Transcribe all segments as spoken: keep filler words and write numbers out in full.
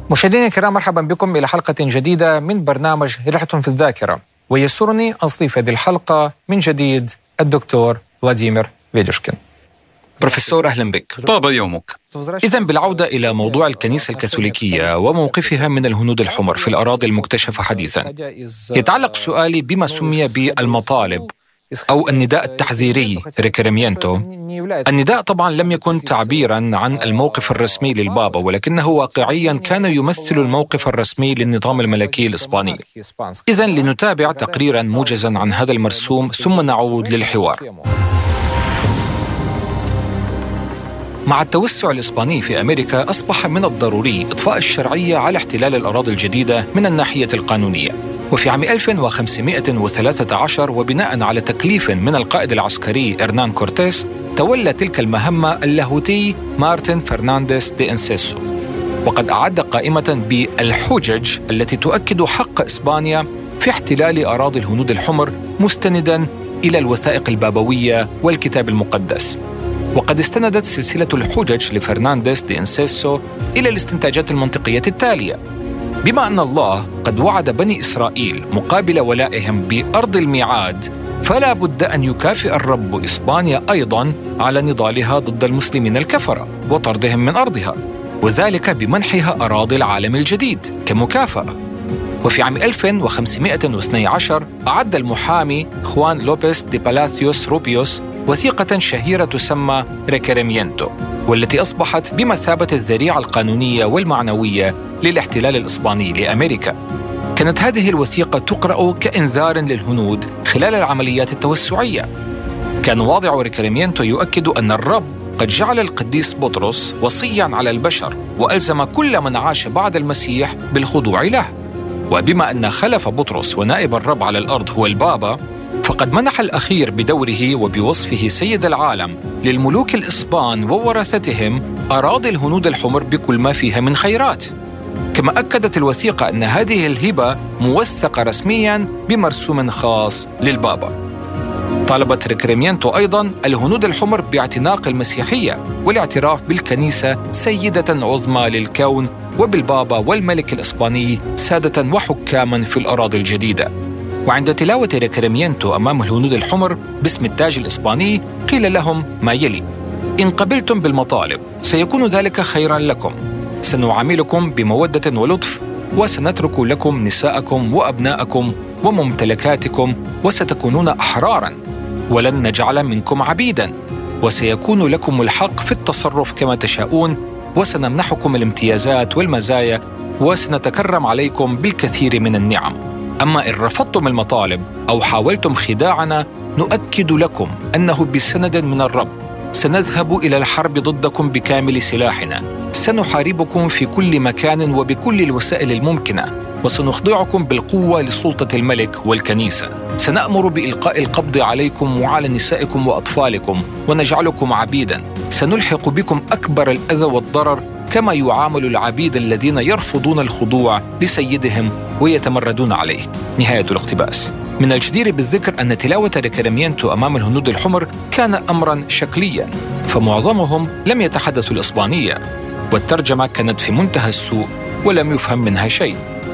مشاهدينا الكرام، مرحبا بكم إلى حلقة جديدة من برنامج رحلة في الذاكرة، ويسرني أن أضيف هذه الحلقة من جديد الدكتور فلاديمير فيدوشكين. بروفيسور، أهلا بك. طاب يومك. إذن بالعودة إلى موضوع الكنيسة الكاثوليكية وموقفها من الهنود الحمر في الأراضي المكتشفة حديثا، يتعلق سؤالي بما سمي بالمطالب أو النداء التحذيري ريكيريمينتو. النداء طبعا لم يكن تعبيرا عن الموقف الرسمي للبابا، ولكنه واقعيا كان يمثل الموقف الرسمي للنظام الملكي الإسباني. إذن لنتابع تقريرا موجزا عن هذا المرسوم ثم نعود للحوار. مع التوسع الإسباني في أمريكا، أصبح من الضروري إضفاء الشرعية على احتلال الأراضي الجديدة من الناحية القانونية. وفي عام ألف وخمسمائة وثلاثة عشر، وبناء على تكليف من القائد العسكري إرنان كورتيس، تولى تلك المهمة اللاهوتي مارتن فرنانديز دي إنسيسو، وقد أعد قائمة بالحجج التي تؤكد حق إسبانيا في احتلال أراضي الهنود الحمر، مستنداً إلى الوثائق البابوية والكتاب المقدس. وقد استندت سلسلة الحجج لفرنانديز دي إنسيسو إلى الاستنتاجات المنطقية التالية: بما أن الله قد وعد بني إسرائيل مقابل ولائهم بأرض الميعاد، فلا بد أن يكافئ الرب إسبانيا أيضاً على نضالها ضد المسلمين الكفرة وطردهم من أرضها، وذلك بمنحها أراضي العالم الجديد كمكافأة. وفي عام ألف وخمسمائة واثني عشر أعد المحامي خوان لوبيس دي بالاثيوس روبيوس وثيقة شهيرة تسمى ريكيريمينتو، والتي أصبحت بمثابة الذريعة القانونية والمعنوية للاحتلال الإسباني لأمريكا. كانت هذه الوثيقة تقرأ كإنذار للهنود خلال العمليات التوسعية. كان واضع ريكيريمينتو يؤكد أن الرب قد جعل القديس بطرس وصياً على البشر، وألزم كل من عاش بعد المسيح بالخضوع له. وبما أن خلف بطرس ونائب الرب على الأرض هو البابا، فقد منح الأخير بدوره وبوصفه سيد العالم للملوك الإسبان وورثتهم أراضي الهنود الحمر بكل ما فيها من خيرات. كما أكدت الوثيقة أن هذه الهبة موثقة رسمياً بمرسوم خاص للبابا. طالبت ريكيريمينتو أيضاً الهنود الحمر باعتناق المسيحية والاعتراف بالكنيسة سيدة عظمى للكون، وبالبابا والملك الإسباني سادة وحكاماً في الأراضي الجديدة. وعند تلاوة ريكيريمينتو أمام الهنود الحمر باسم التاج الإسباني، قيل لهم ما يلي: إن قبلتم بالمطالب سيكون ذلك خيراً لكم، سنعاملكم بمودة ولطف، وسنترك لكم نساءكم وأبناءكم وممتلكاتكم، وستكونون أحراراً، ولن نجعل منكم عبيداً، وسيكون لكم الحق في التصرف كما تشاءون، وسنمنحكم الامتيازات والمزايا، وسنتكرم عليكم بالكثير من النعم. أما إن رفضتم المطالب أو حاولتم خداعنا، نؤكد لكم أنه بسند من الرب سنذهب إلى الحرب ضدكم بكامل سلاحنا، سنحاربكم في كل مكان وبكل الوسائل الممكنة، وسنخضعكم بالقوة لسلطة الملك والكنيسة. سنأمر بإلقاء القبض عليكم وعلى نسائكم وأطفالكم، ونجعلكم عبيداً. سنلحق بكم أكبر الأذى والضرر، كما يعامل العبيد الذين يرفضون الخضوع لسيدهم ويتمردون عليه. نهاية الاقتباس. من الجدير بالذكر أن تلاوة ريكيريمينتو أمام الهنود الحمر كان أمراً شكلياً، فمعظمهم لم يتحدثوا الإسبانية، والترجمة كانت في منتهى السوء ولم يفهم منها شيء.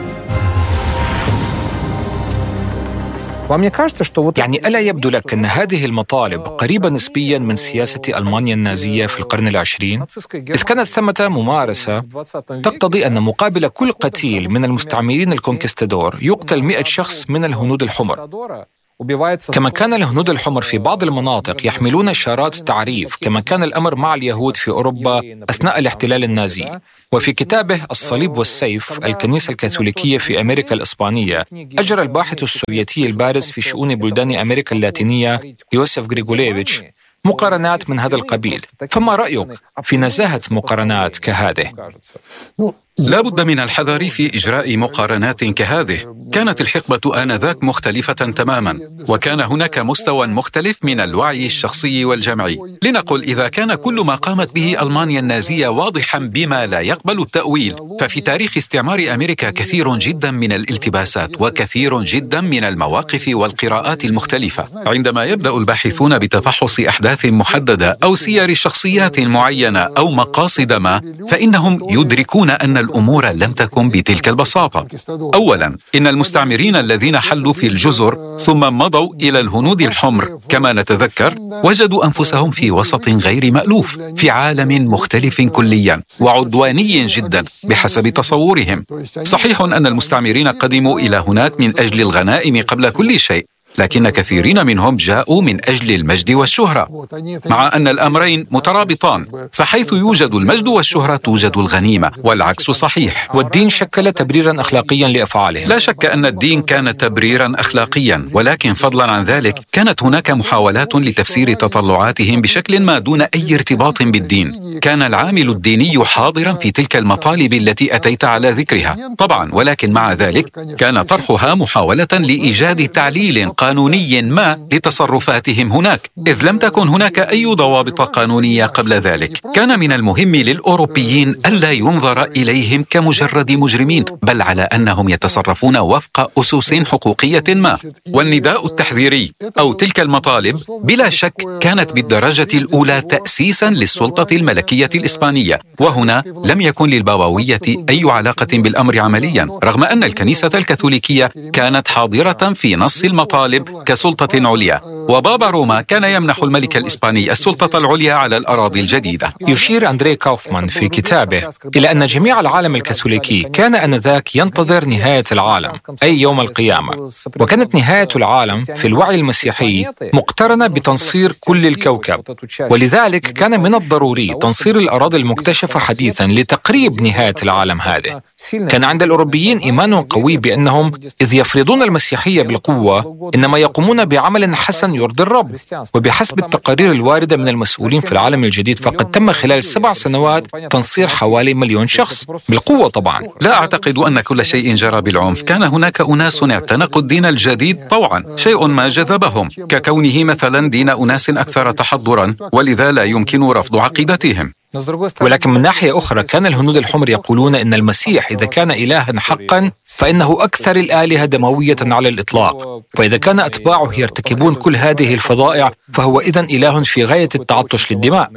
يعني ألا يبدو لك أن هذه المطالب قريبة نسبياً من سياسة ألمانيا النازية في القرن العشرين؟ إذ كانت ثمة ممارسة تقتضي أن مقابل كل قتيل من المستعمرين الكونكستادور يقتل مئة شخص من الهنود الحمر. كما كان الهنود الحمر في بعض المناطق يحملون شارات تعريف، كما كان الأمر مع اليهود في أوروبا أثناء الاحتلال النازي. وفي كتابه الصليب والسيف: الكنيسة الكاثوليكية في أمريكا الإسبانية، أجرى الباحث السوفيتي البارز في شؤون بلدان أمريكا اللاتينية يوسف غريغوليفيتش مقارنات من هذا القبيل. فما رأيك في نزاهة مقارنات كهذه؟ لا بد من الحذر في إجراء مقارنات كهذه. كانت الحقبة آنذاك مختلفة تماما، وكان هناك مستوى مختلف من الوعي الشخصي والجمعي. لنقل إذا كان كل ما قامت به ألمانيا النازية واضحا بما لا يقبل التأويل، ففي تاريخ استعمار أمريكا كثير جدا من الالتباسات وكثير جدا من المواقف والقراءات المختلفة. عندما يبدأ الباحثون بتفحص أحداث محددة أو سير شخصيات معينة أو مقاصد ما، فإنهم يدركون أن الأمور لم تكن بتلك البساطة. أولاً، إن المستعمرين الذين حلوا في الجزر ثم مضوا إلى الهنود الحمر كما نتذكر وجدوا أنفسهم في وسط غير مألوف، في عالم مختلف كلياً وعدواني جداً بحسب تصورهم. صحيح أن المستعمرين قدموا إلى هناك من أجل الغنائم قبل كل شيء، لكن كثيرين منهم جاءوا من أجل المجد والشهرة، مع أن الأمرين مترابطان، فحيث يوجد المجد والشهرة توجد الغنيمة، والعكس صحيح. والدين شكل تبريراً أخلاقياً لأفعالهم. لا شك أن الدين كان تبريراً أخلاقياً، ولكن فضلاً عن ذلك كانت هناك محاولات لتفسير تطلعاتهم بشكل ما دون أي ارتباط بالدين. كان العامل الديني حاضراً في تلك المطالب التي أتيت على ذكرها طبعاً، ولكن مع ذلك كان طرحها محاولة لإيجاد تعليل قانوني ما لتصرفاتهم هناك، إذ لم تكن هناك أي ضوابط قانونية قبل ذلك. كان من المهم للأوروبيين ألا ينظر إليهم كمجرد مجرمين، بل على أنهم يتصرفون وفق أسس حقوقية ما. والنداء التحذيري أو تلك المطالب بلا شك كانت بالدرجة الأولى تأسيسا للسلطة الملكية الإسبانية، وهنا لم يكن للبابوية أي علاقة بالأمر عمليا، رغم أن الكنيسة الكاثوليكية كانت حاضرة في نص المطالب كسلطة عليا، وبابا روما كان يمنح الملك الإسباني السلطة العليا على الأراضي الجديدة. يشير أندري كاوفمان في كتابه إلى أن جميع العالم الكاثوليكي كان آنذاك ينتظر نهاية العالم، أي يوم القيامة، وكانت نهاية العالم في الوعي المسيحي مقترنة بتنصير كل الكوكب، ولذلك كان من الضروري تنصير الأراضي المكتشفة حديثا لتقريب نهاية العالم هذه. كان عند الأوروبيين إيمان قوي بأنهم إذ يفرضون المسيحية بالقوة إنما يقومون بعمل حسن يرضي الرب، وبحسب التقارير الواردة من المسؤولين في العالم الجديد فقد تم خلال سبع سنوات تنصير حوالي مليون شخص بالقوة طبعا. لا أعتقد أن كل شيء جرى بالعنف، كان هناك أناس اعتنقوا الدين الجديد طوعا، شيء ما جذبهم ككونه مثلا دين أناس أكثر تحضرا، ولذا لا يمكن رفض عقيدتهم. ولكن من ناحية أخرى كان الهنود الحمر يقولون إن المسيح إذا كان إلها حقا فإنه أكثر الآلهة دموية على الإطلاق، وإذا كان أتباعه يرتكبون كل هذه الفظائع فهو إذن إله في غاية التعطش للدماء.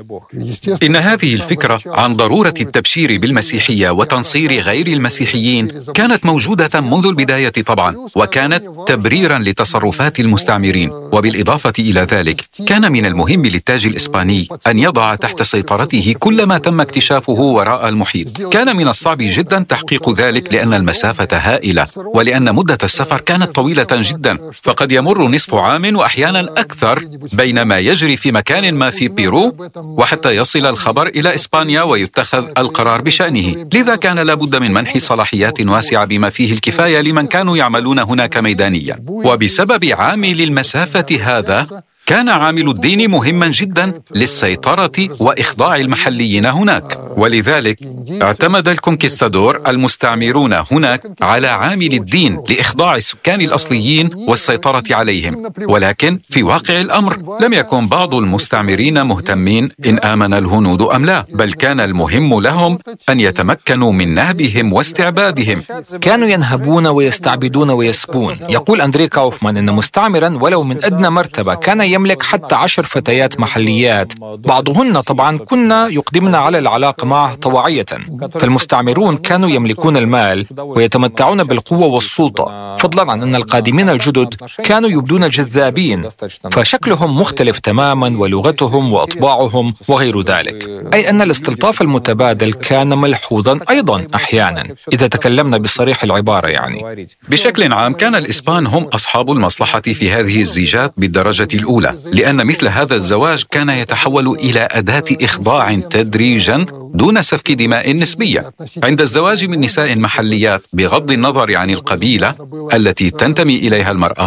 إن هذه الفكرة عن ضرورة التبشير بالمسيحية وتنصير غير المسيحيين كانت موجودة منذ البداية طبعا، وكانت تبريرا لتصرفات المستعمرين. وبالإضافة إلى ذلك كان من المهم للتاج الإسباني أن يضع تحت سيطرته كل ما تم اكتشافه وراء المحيط. كان من الصعب جدا تحقيق ذلك لأن المسافة هائلة، ولأن مدة السفر كانت طويلة جدا، فقد يمر نصف عام وأحيانا أكثر بين ما يجري في مكان ما في بيرو وحتى يصل الخبر إلى إسبانيا ويتخذ القرار بشأنه. لذا كان لابد من منح صلاحيات واسعة بما فيه الكفاية لمن كانوا يعملون هناك ميدانيا. وبسبب عامل المسافة هذا كان عامل الدين مهما جدا للسيطرة وإخضاع المحليين هناك، ولذلك اعتمد الكونكستادور المستعمرون هناك على عامل الدين لإخضاع السكان الأصليين والسيطرة عليهم. ولكن في واقع الأمر لم يكن بعض المستعمرين مهتمين إن آمن الهنود أم لا، بل كان المهم لهم أن يتمكنوا من نهبهم واستعبادهم. كانوا ينهبون ويستعبدون ويسبون. يقول أندري كاوفمان أن مستعمرا ولو من أدنى مرتبة كان يملك حتى عشر فتيات محليات، بعضهن طبعا كنا يقدمن على العلاقة معه طوعية. فالمستعمرون كانوا يملكون المال ويتمتعون بالقوة والسلطة، فضلا عن أن القادمين الجدد كانوا يبدون جذابين، فشكلهم مختلف تماما ولغتهم وأطباعهم وغير ذلك، أي أن الاستلطاف المتبادل كان ملحوظا أيضا أحيانا إذا تكلمنا بصريح العبارة. يعني بشكل عام كان الإسبان هم أصحاب المصلحة في هذه الزيجات بالدرجة الأولى، لأن مثل هذا الزواج كان يتحول إلى أداة إخضاع تدريجا دون سفك دماء نسبية. عند الزواج من نساء محليات بغض النظر عن القبيلة التي تنتمي إليها المرأة